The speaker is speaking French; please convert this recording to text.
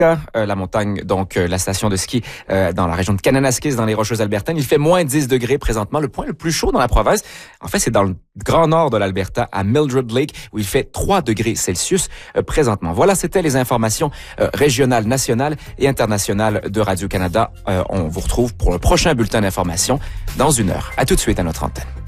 La montagne, donc la station de ski dans la région de Kananaskis, dans les Rocheuses albertaines. Il fait moins 10 degrés présentement. Le point le plus chaud dans la province, en fait, c'est dans le grand nord de l'Alberta, à Mildred Lake, où il fait 3 degrés Celsius présentement. Voilà, c'était les informations régionales, nationales et internationales de Radio-Canada. On vous retrouve pour le prochain bulletin d'information dans 1 heure. À tout de suite à notre antenne.